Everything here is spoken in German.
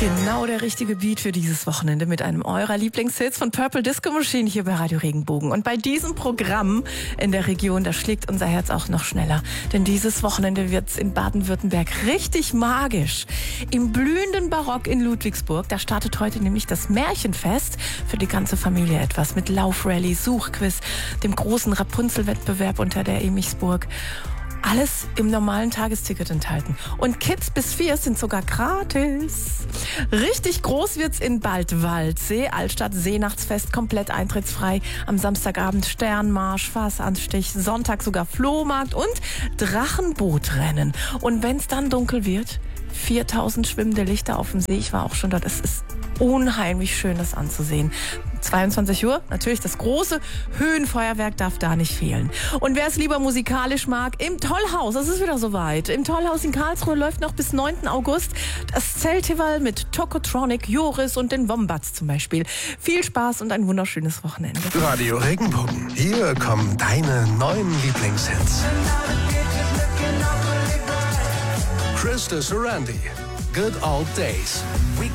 Genau der richtige Beat für dieses Wochenende mit einem eurer Lieblingshits von Purple Disco Machine hier bei Radio Regenbogen. Und bei diesem Programm in der Region, da schlägt unser Herz auch noch schneller. Denn dieses Wochenende wird's in Baden-Württemberg richtig magisch. Im blühenden Barock in Ludwigsburg, da startet heute nämlich das Märchenfest für die ganze Familie etwas. Mit Laufrallye, Suchquiz, dem großen Rapunzel-Wettbewerb unter der Emichsburg. Alles im normalen Tagesticket enthalten. Und Kids bis 4 sind sogar gratis. Richtig groß wird's in Baldwaldsee. Altstadt Seenachtsfest, komplett eintrittsfrei. Am Samstagabend Sternmarsch, Fasanstich, Sonntag sogar Flohmarkt und Drachenbootrennen. Und wenn's dann dunkel wird, 4000 schwimmende Lichter auf dem See. Ich war auch schon dort. Es ist unheimlich schön, das anzusehen. 22 Uhr, natürlich das große Höhenfeuerwerk darf da nicht fehlen. Und wer es lieber musikalisch mag, im Tollhaus, es ist wieder soweit. Im Tollhaus in Karlsruhe läuft noch bis 9. August das Zeltival mit Tokotronic, Joris und den Wombats zum Beispiel. Viel Spaß und ein wunderschönes Wochenende. Radio Regenbogen. Hier kommen deine neuen Lieblingshits. Krista Sorandi, Good Old Days.